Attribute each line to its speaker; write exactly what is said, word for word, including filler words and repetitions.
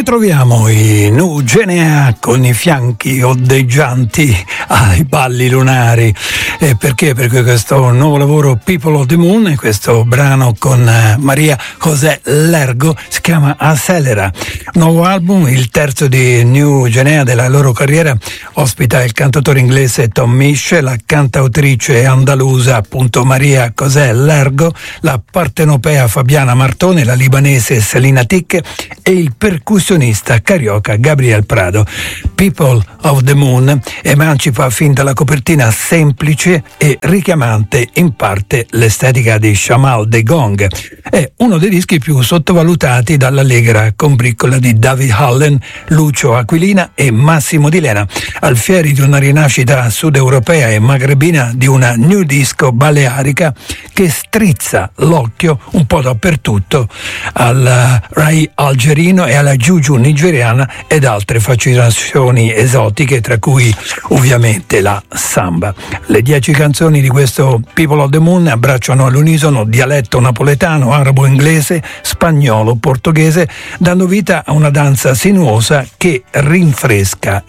Speaker 1: Ritroviamo i Nu Genea con i fianchi ondeggianti ai balli lunari. E perché? Perché questo nuovo lavoro People of the Moon, questo brano con Maria José Lergo, si chiama Acelera. Nuovo album, il terzo di Nu Genea della loro carriera, ospita il cantautore inglese Tom Misch, la cantautrice andalusa appunto Maria José Lergo, la partenopea Fabiana Martone, la libanese Selina Tic e il percussionista carioca Gabriel Prado. People of the Moon emancipa fin dalla copertina semplice e richiamante in parte l'estetica di Shamal de Gong. È uno dei dischi più sottovalutati dall'allegra combriccola di David Allen, Lucio Aquilina e Massimo Di Lena, alfieri di una rinascita sud-europea e magrebina di una new disco balearica che strizza l'occhio un po' dappertutto al Rai algerino e alla Juju nigeriana ed altre fascinazioni esotiche, tra cui ovviamente la samba. Le dieci canzoni di questo People of the Moon abbracciano all'unisono dialetto napoletano, arabo, inglese, spagnolo, portoghese, dando vita a una danza sinuosa che rinfresca